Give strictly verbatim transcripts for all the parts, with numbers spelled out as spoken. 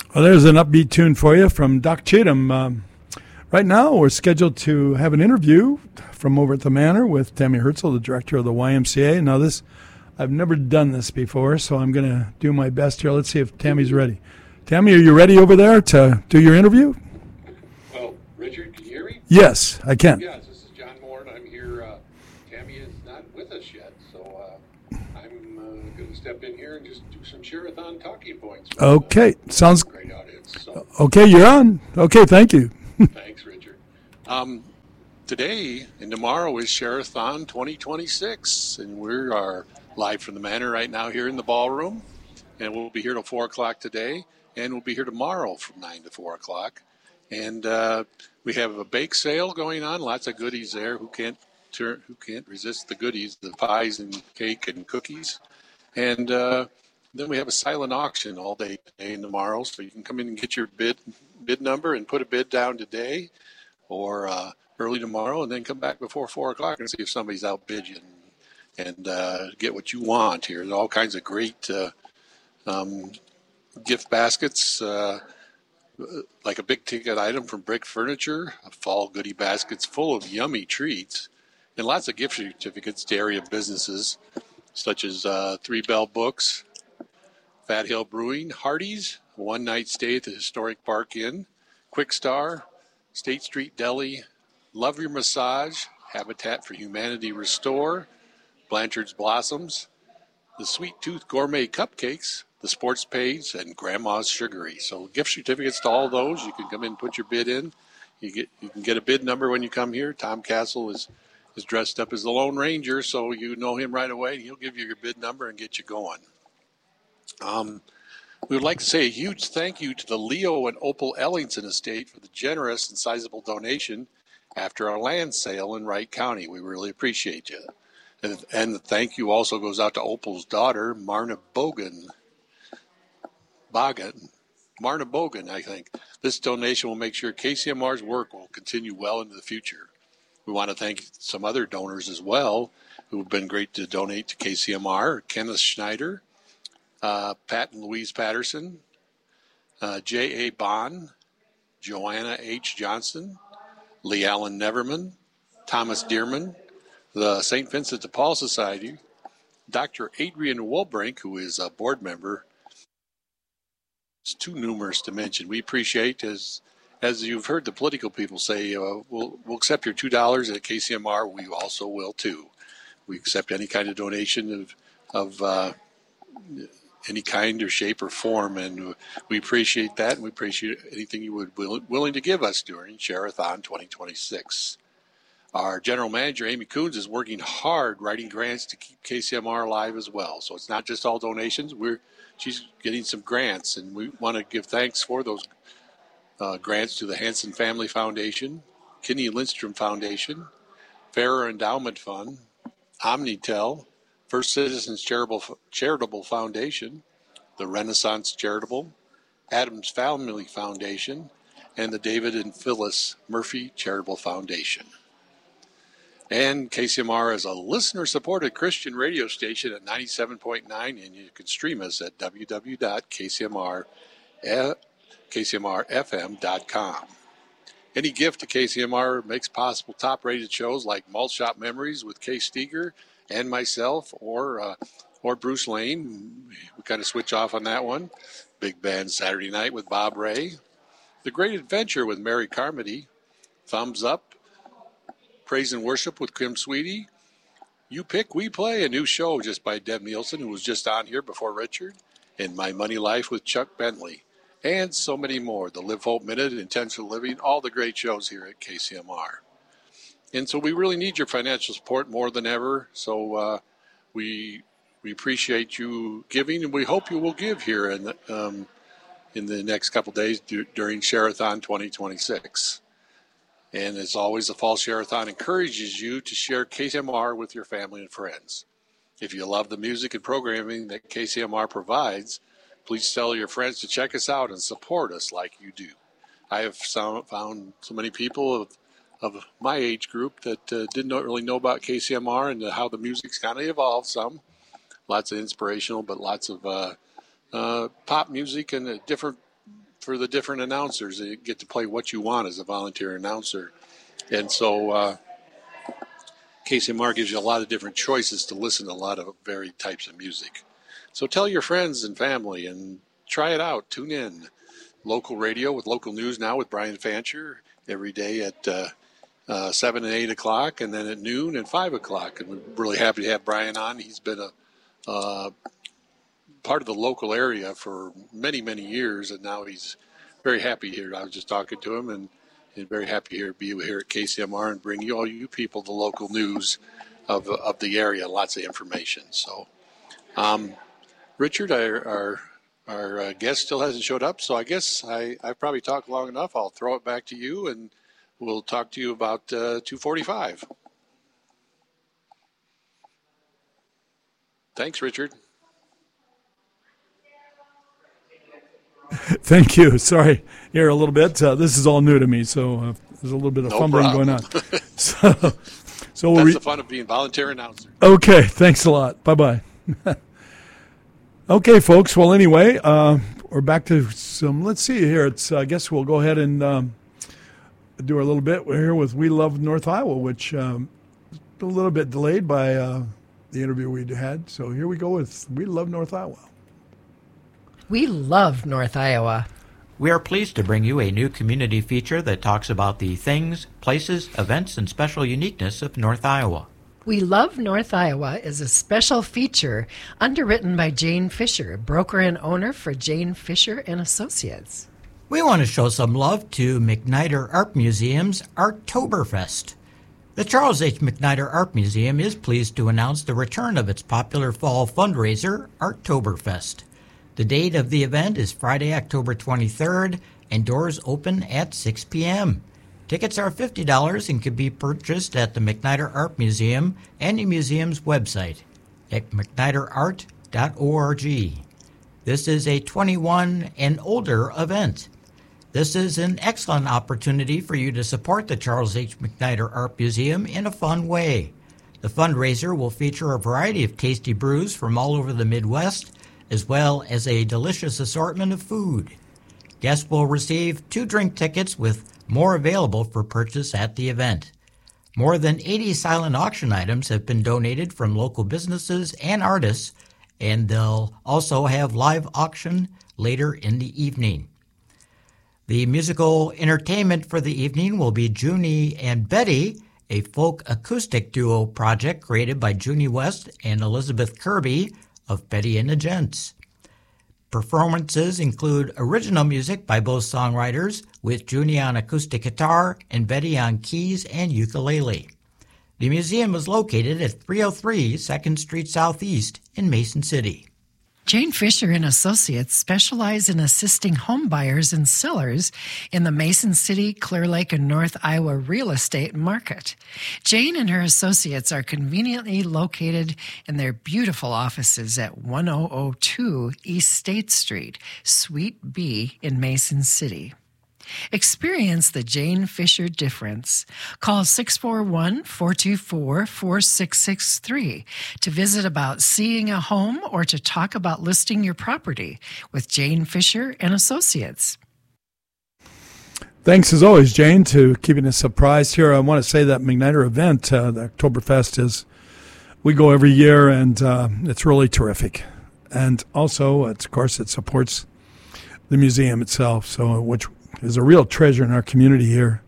Well, there's an upbeat tune for you from Doc Cheatham. Um, right now, we're scheduled to have an interview from over at the Manor with Tammy Herzl, the director of the Y M C A. Now, this, I've never done this before, so I'm going to do my best here. Let's see if Tammy's ready. Tammy, are you ready over there to do your interview? Well, Richard, can you hear me? Yes, I can. Yes, this is John Moore, and I'm here. Uh, Tammy is not with us yet, so uh, I'm uh, going to step in here and just do some Sherathon talking points. With, Okay, uh, sounds great audience. So. Okay, you're on. Okay, thank you. Thanks, Richard. Um, today and tomorrow is Sherathon twenty twenty-six, and we are live from the Manor right now here in the ballroom, and we'll be here till four o'clock today, and we'll be here tomorrow from nine to four o'clock. And uh, we have a bake sale going on, lots of goodies there. Who can't turn, who can't resist the goodies, the pies and cake and cookies. And uh, then we have a silent auction all day today and tomorrow, so you can come in and get your bid bid number and put a bid down today or uh, early tomorrow, and then come back before four o'clock and see if somebody's outbid you and, and uh, get what you want here. There's all kinds of great uh, um, gift baskets, uh, like a big ticket item from Brick Furniture, fall goodie baskets full of yummy treats, and lots of gift certificates to area businesses such as uh, Three Bell Books, Fat Hill Brewing, Hardee's, one night stay at the Historic Park Inn, Quick Star, State Street Deli, Love Your Massage, Habitat for Humanity Restore, Blanchard's Blossoms, the Sweet Tooth Gourmet Cupcakes, the Sports Page, and Grandma's Sugary. So gift certificates to all those. You can come in and put your bid in. You get you can get a bid number when you come here. Tom Castle is, is dressed up as the Lone Ranger, so you know him right away. He'll give you your bid number and get you going. Um, we would like to say a huge thank you to the Leo and Opal Ellington estate for the generous and sizable donation after our land sale in Wright County. We really appreciate you. And, and the thank you also goes out to Opal's daughter, Marna Bogan. Bogan. Marna Bogan, I think. This donation will make sure K C M R's work will continue well into the future. We want to thank some other donors as well who have been great to donate to K C M R. Kenneth Schneider, uh, Pat and Louise Patterson, uh, J A. Bond, Joanna H. Johnson, Lee Allen Neverman, Thomas Dearman, the Saint Vincent de Paul Society, Doctor Adrian Wolbrink, who is a board member. It's too numerous to mention. We appreciate, as as you've heard the political people say, uh, we'll, we'll accept your two dollars at K C M R. We also will, too. We accept any kind of donation of, of uh, any kind or shape or form, and we appreciate that, and we appreciate anything you would be willing to give us during Sherathon twenty twenty-six. Our general manager, Amy Coons, is working hard writing grants to keep K C M R alive as well. So it's not just all donations. We're She's getting some grants, and we want to give thanks for those uh, grants to the Hanson Family Foundation, Kinney Lindstrom Foundation, Farrer Endowment Fund, Omnitel, First Citizens Charitable, Charitable Foundation, the Renaissance Charitable, Adams Family Foundation, and the David and Phyllis Murphy Charitable Foundation. And K C M R is a listener-supported Christian radio station at ninety-seven point nine, and you can stream us at w w w dot k c m r f m dot com. Any gift to K C M R makes possible top-rated shows like Malt Shop Memories with Kay Steger and myself, or uh, or Bruce Lane. We kind of switch off on that one. Big Band Saturday Night with Bob Ray. The Great Adventure with Mary Carmody. Thumbs Up. Praise and Worship with Kim Sweetie. You Pick, We Play, a new show just by Deb Nielsen, who was just on here before Richard. And My Money Life with Chuck Bentley. And so many more. The Live Hope Minute, Intentional Living, all the great shows here at K C M R. And so we really need your financial support more than ever. So uh, we we appreciate you giving, and we hope you will give here in the, um, in the next couple days d- during Sherathon twenty twenty-six. And as always, the Fall Sherathon encourages you to share K C M R with your family and friends. If you love the music and programming that K C M R provides, please tell your friends to check us out and support us like you do. I have found so many people of, of my age group that uh, didn't really know about K C M R and how the music's kind of evolved some. Lots of inspirational, but lots of uh, uh, pop music and uh, different for the different announcers. You get to play what you want as a volunteer announcer. And so uh, K C M R gives you a lot of different choices to listen to a lot of varied types of music. So tell your friends and family and try it out. Tune in. Local radio with local news now with Brian Fancher every day at uh, uh, seven and eight o'clock, and then at noon and five o'clock. And we're really happy to have Brian on. He's been a uh, part of the local area for many, many years, and now he's very happy here. I was just talking to him, and, and very happy here to be here at K C M R and bring you all you people the local news of of the area, lots of information. So, um, Richard, our, our Our uh, guest still hasn't showed up, so I guess I, I've probably talked long enough. I'll throw it back to you, and we'll talk to you about uh, two forty-five. Thanks, Richard. Thank you. Sorry, here a little bit. Uh, this is all new to me, so uh, there's a little bit of no fumbling problem. going on. so, so we'll That's re- the fun of being volunteer announcer. Okay, thanks a lot. Bye-bye. Okay, folks. Well, anyway, uh, we're back to some. Let's see here. It's. I guess we'll go ahead and um, do our little bit. We're here with We Love North Iowa, which um, a little bit delayed by uh, the interview we had. So here we go with We Love North Iowa. We love North Iowa. We are pleased to bring you a new community feature that talks about the things, places, events, and special uniqueness of North Iowa. We Love North Iowa is a special feature underwritten by Jane Fisher, broker and owner for Jane Fisher and Associates. We want to show some love to McNider Art Museum's Arttoberfest. The Charles H. McNider Art Museum is pleased to announce the return of its popular fall fundraiser, Arttoberfest. The date of the event is Friday, October twenty-third, and doors open at six p.m. Tickets are fifty dollars and can be purchased at the McNider Art Museum and the museum's website at mcnider art dot org. This is a twenty-one and older event. This is an excellent opportunity for you to support the Charles H. McNider Art Museum in a fun way. The fundraiser will feature a variety of tasty brews from all over the Midwest, as well as a delicious assortment of food. Guests will receive two drink tickets with more available for purchase at the event. More than eighty silent auction items have been donated from local businesses and artists, and they'll also have live auction later in the evening. The musical entertainment for the evening will be Junie and Betty, a folk acoustic duo project created by Junie West and Elizabeth Kirby of Betty and the Gents. Performances include original music by both songwriters, with Junie on acoustic guitar and Betty on keys and ukulele. The museum is located at three oh three second Street Southeast in Mason City. Jane Fisher and Associates specialize in assisting home buyers and sellers in the Mason City, Clear Lake, and North Iowa real estate market. Jane and her associates are conveniently located in their beautiful offices at ten oh two East State Street, Suite B in Mason City. Experience the Jane Fisher difference. Call six four one, four two four, four six six three to visit about seeing a home or to talk about listing your property with Jane Fisher and Associates. Thanks as always, Jane, to keeping us surprised here. I want to say that McNider event, uh, the Oktoberfest, is we go every year, and uh, it's really terrific. And also, it's, of course, it supports the museum itself, so which is a real treasure in our community here.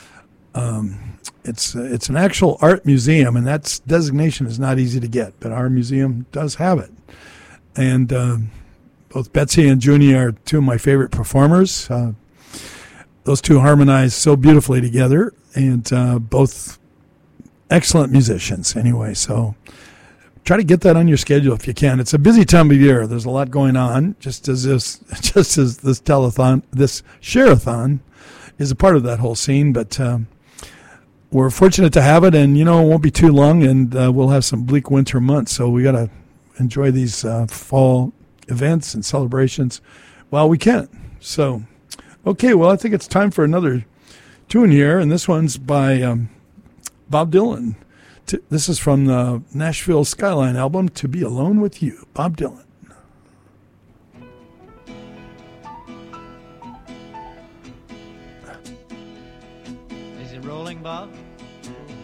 Um, it's uh, it's an actual art museum, and that designation is not easy to get, but our museum does have it. And uh, both Betsy and Junie are two of my favorite performers. Uh, those two harmonize so beautifully together, and uh, both excellent musicians anyway. So try to get that on your schedule if you can. It's a busy time of year. There's a lot going on, just as this, just as this telethon, this share-a-thon is a part of that whole scene. But um, we're fortunate to have it, and you know it won't be too long, and uh, we'll have some bleak winter months. So we got to enjoy these uh, fall events and celebrations while we can. So, okay, well, I think it's time for another tune here, and this one's by um, Bob Dylan. This is from the Nashville Skyline album, To Be Alone With You, Bob Dylan. Is it rolling, Bob?